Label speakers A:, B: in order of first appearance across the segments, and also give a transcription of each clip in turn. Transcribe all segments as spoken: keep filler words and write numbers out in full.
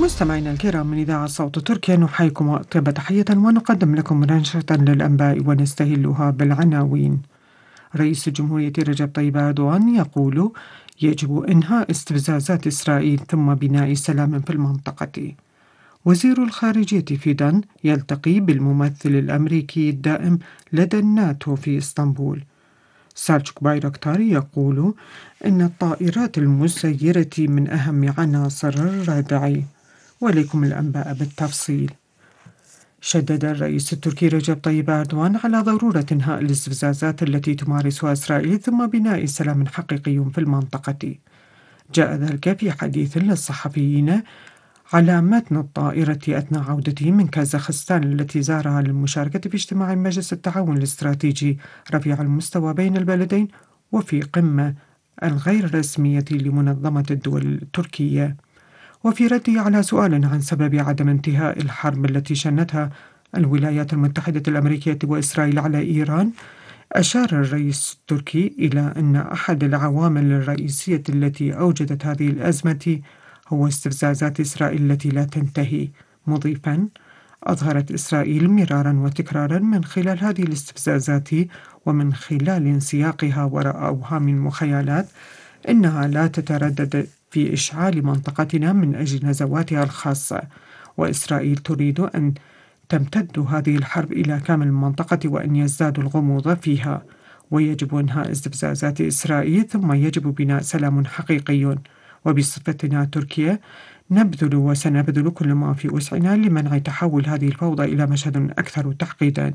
A: مستمعينا الكرام من إذاعة صوت تركيا نحييكم وأطيب تحية ونقدم لكم نشرة للأنباء ونستهلها بالعناوين. رئيس الجمهورية رجب طيب أردوغان يقول يجب إنهاء استفزازات إسرائيل ثم بناء سلام في المنطقة. وزير الخارجية فيدان يلتقي بالممثل الأمريكي الدائم لدى الناتو في إسطنبول. سالچوك بايركتار يقول إن الطائرات المسيرة من أهم عناصر الردع. ولكم الأنباء بالتفصيل. شدد الرئيس التركي رجب طيب أردوغان على ضرورة إنهاء الاستفزازات التي تمارسها إسرائيل ثم بناء سلام حقيقي في المنطقة. جاء ذلك في حديث للصحفيين على متن الطائرة أثناء عودته من كازاخستان التي زارها للمشاركة في اجتماع مجلس التعاون الاستراتيجي رفيع المستوى بين البلدين وفي قمة الغير رسمية لمنظمة الدول التركية. وفي رده على سؤال عن سبب عدم انتهاء الحرب التي شنتها الولايات المتحدة الأمريكية وإسرائيل على إيران، أشار الرئيس التركي إلى أن أحد العوامل الرئيسية التي أوجدت هذه الأزمة هو استفزازات إسرائيل التي لا تنتهي، مضيفا: أظهرت إسرائيل مرارا وتكرارا من خلال هذه الاستفزازات ومن خلال انسياقها وراء أوهام وخيالات إنها لا تتردد في إشعال منطقتنا من أجل نزواتها الخاصة، وإسرائيل تريد أن تمتد هذه الحرب إلى كامل المنطقة وأن يزداد الغموض فيها، ويجب إنهاء استفزازات إسرائيل ثم يجب بناء سلام حقيقي. وبصفتنا تركيا نبذل وسنبذل كل ما في وسعنا لمنع تحول هذه الفوضى إلى مشهد أكثر تعقيدا.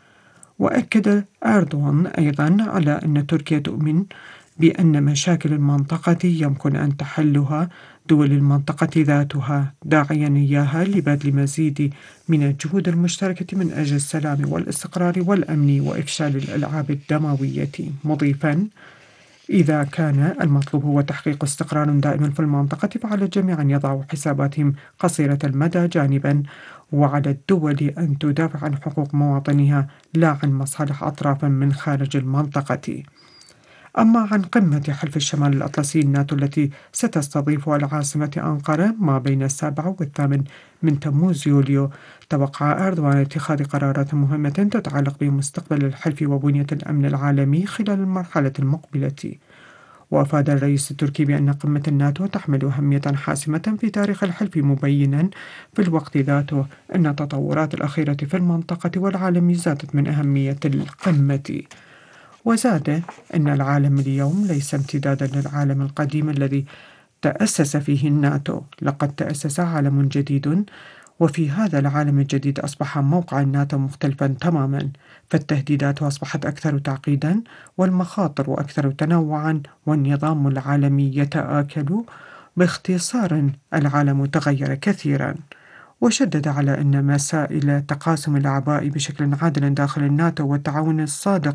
A: وأكد أردوغان أيضا على أن تركيا تؤمن بأن مشاكل المنطقة يمكن أن تحلها دول المنطقة ذاتها، داعيا إياها لبذل مزيد من الجهود المشتركة من أجل السلام والاستقرار والأمن وإفشال الألعاب الدموية، مضيفا: إذا كان المطلوب هو تحقيق استقرار دائم في المنطقة فعلى الجميع أن يضعوا حساباتهم قصيرة المدى جانبا، وعلى الدول أن تدافع عن حقوق مواطنيها لا عن مصالح أطراف من خارج المنطقة. أما عن قمة حلف الشمال الأطلسي الناتو التي ستستضيفها العاصمة أنقرة ما بين السابع والثامن من تموز يوليو، توقع أردوغان اتخاذ قرارات مهمة تتعلق بمستقبل الحلف وبنية الأمن العالمي خلال المرحلة المقبلة. وأفاد الرئيس التركي بأن قمة الناتو تحمل أهمية حاسمة في تاريخ الحلف، مبينا في الوقت ذاته أن التطورات الأخيرة في المنطقة والعالم زادت من أهمية القمة. وزاد أن العالم اليوم ليس امتدادا للعالم القديم الذي تأسس فيه الناتو، لقد تأسس عالم جديد، وفي هذا العالم الجديد أصبح موقع الناتو مختلفا تماما، فالتهديدات أصبحت أكثر تعقيدا والمخاطر أكثر تنوعا والنظام العالمي يتآكل. باختصار العالم تغير كثيرا. وشدد على أن مسائل تقاسم الأعباء بشكل عادل داخل الناتو والتعاون الصادق